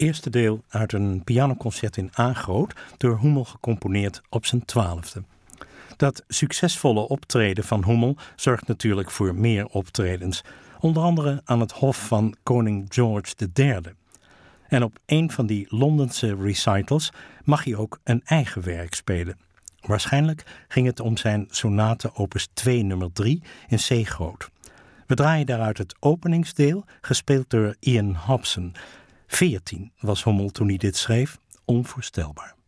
eerste deel uit een pianoconcert in A groot, door Hummel gecomponeerd op zijn 12e. Dat succesvolle optreden van Hummel zorgt natuurlijk voor meer optredens, onder andere aan het hof van koning George III. En op een van die Londense recitals mag hij ook een eigen werk spelen. Waarschijnlijk ging het om zijn sonate opus 2 nummer 3 in C groot. We draaien daaruit het openingsdeel, gespeeld door Ian Hobson. 14 was Hummel toen hij dit schreef, onvoorstelbaar.